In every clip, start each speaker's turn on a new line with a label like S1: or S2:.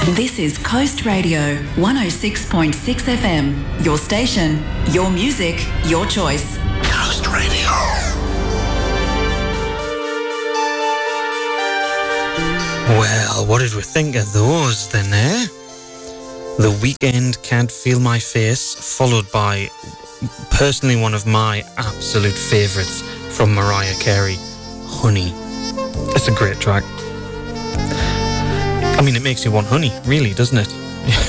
S1: This is Coast Radio 106.6 FM. Your station, your music, your choice.
S2: Coast Radio.
S3: Well, what did we think of those then, eh? The Weeknd, Can't Feel My Face, followed by personally one of my absolute favourites from Mariah Carey, Honey. It's a great track. I mean, it makes you want honey, really, doesn't it?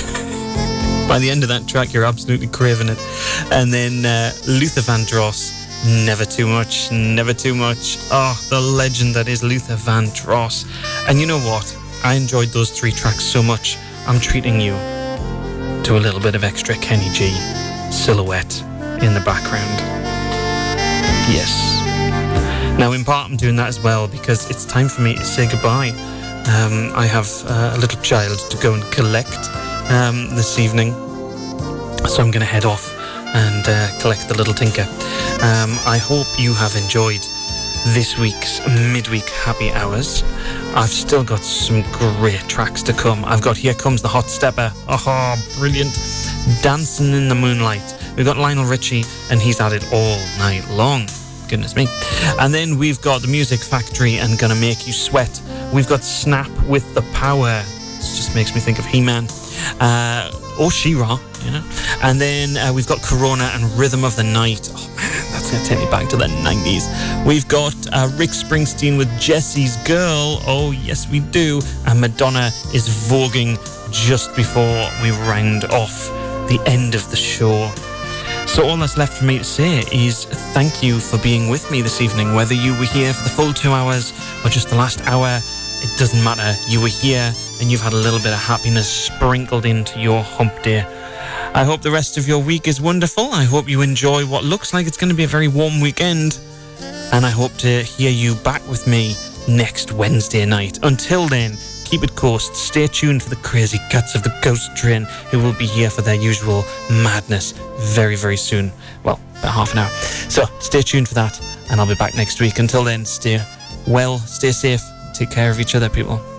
S3: By the end of that track, you're absolutely craving it. And then Luther Vandross, Never Too Much, Never Too Much. Oh, the legend that is Luther Vandross. And you know what? I enjoyed those three tracks so much, I'm treating you to a little bit of extra Kenny G, Silhouette, in the background. Yes. Now, in part, I'm doing that as well because it's time for me to say goodbye. I have a little child to go and collect this evening, so I'm going to head off and collect the little tinker. I hope you have enjoyed this week's midweek happy hours. I've still got some great tracks to come. I've got Here Comes the Hot Stepper. Oh, brilliant. Dancing in the Moonlight. We've got Lionel Richie, and he's at it all night long. Goodness me. And then we've got the Music Factory and Gonna Make You Sweat. We've got Snap with the Power. This just makes me think of He-Man. Or She-Ra, you know. And then we've got Corona and Rhythm of the Night. Oh man, that's going to take me back to the 90s. We've got Rick Springsteen with Jesse's Girl. Oh yes we do. And Madonna is voguing just before we round off the end of the show. So all that's left for me to say is thank you for being with me this evening. Whether you were here for the full 2 hours or just the last hour, it doesn't matter. You were here and you've had a little bit of happiness sprinkled into your hump day. I hope the rest of your week is wonderful. I hope you enjoy what looks like it's going to be a very warm weekend. And I hope to hear you back with me next Wednesday night. Until then, keep it coast. Stay tuned for the crazy guts of the Ghost Train, who will be here for their usual madness very, very soon. Well, about half an hour. So stay tuned for that, and I'll be back next week. Until then, stay well, stay safe, take care of each other, people.